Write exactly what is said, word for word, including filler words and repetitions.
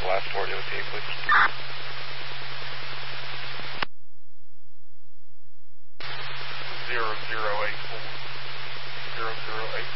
last word O T, please. Zero zero eight four. Zero zero eight